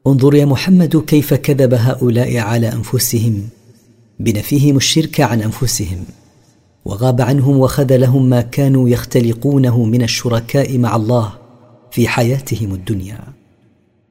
انظر يا محمد كيف كذب هؤلاء على أنفسهم بنفيهم الشرك عن أنفسهم، وغاب عنهم وخذلهم ما كانوا يختلقونه من الشركاء مع الله في حياتهم الدنيا.